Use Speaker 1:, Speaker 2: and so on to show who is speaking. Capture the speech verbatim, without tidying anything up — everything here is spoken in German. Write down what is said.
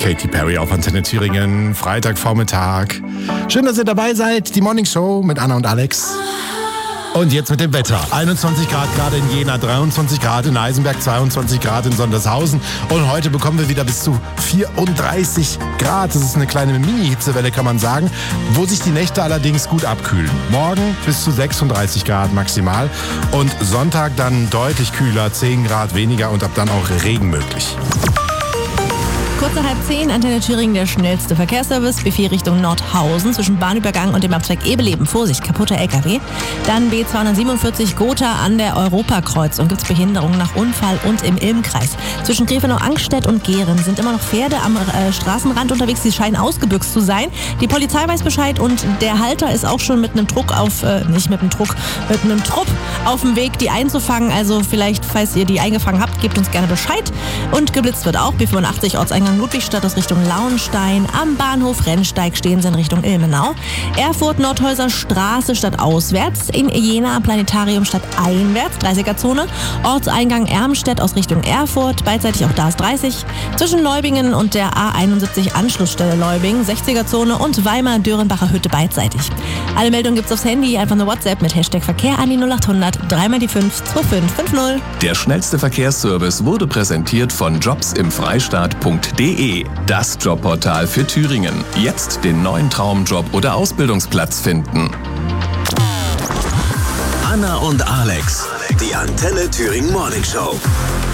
Speaker 1: Katy Perry auf Antenne Thüringen, Freitagvormittag. Schön, dass ihr dabei seid. Die Morning Show mit Anna und Alex. Und jetzt mit dem Wetter. einundzwanzig Grad gerade in Jena, dreiundzwanzig Grad in Eisenberg, zweiundzwanzig Grad in Sondershausen. Und heute bekommen wir wieder bis zu vierunddreißig Grad. Das ist eine kleine Mini-Hitzewelle, kann man sagen, wo sich die Nächte allerdings gut abkühlen. Morgen bis zu sechsunddreißig Grad maximal. Und Sonntag dann deutlich kühler, zehn Grad weniger und ab dann auch Regen möglich.
Speaker 2: Kurz nach halb zehn, Antenne Thüringen, der schnellste Verkehrsservice. B vier Richtung Nordhausen zwischen Bahnübergang und dem Abzweig Ebeleben. Vorsicht, kaputter L K W. Dann B zweihundertsiebenundvierzig Gotha an der Europakreuzung. Gibt es Behinderungen nach Unfall und im Ilmkreis. Zwischen Grefenau-Angstedt und Gehren sind immer noch Pferde am äh, Straßenrand unterwegs. Die scheinen ausgebüxt zu sein. Die Polizei weiß Bescheid und der Halter ist auch schon mit einem Druck auf, äh, nicht mit einem Druck, mit einem Trupp auf dem Weg, die einzufangen. Also vielleicht, falls ihr die eingefangen habt, gebt uns gerne Bescheid. Und geblitzt wird auch B fünfundachtzig Ortseingang Ludwigstadt aus Richtung Lauenstein. Am Bahnhof Rennsteig stehen sie in Richtung Ilmenau. Erfurt Nordhäuser Straße statt auswärts. In Jena Planetarium statt einwärts. dreißiger Zone. Ortseingang Ermstedt aus Richtung Erfurt. Beidseitig auch da ist dreißig. Zwischen Leubingen und der A einundsiebzig Anschlussstelle Leubingen. sechziger Zone und Weimar Dörenbacher Hütte beidseitig. Alle Meldungen gibt's aufs Handy. Einfach eine WhatsApp mit Hashtag Verkehr an die null acht hundert dreimal die fünf zwei fünf fünf null.
Speaker 3: Der schnellste Verkehrsservice wurde präsentiert von jobs im Freistaat punkt de, das Jobportal für Thüringen. Jetzt den neuen Traumjob oder Ausbildungsplatz finden.
Speaker 4: Anna und Alex, die Antenne Thüringen Morning Show.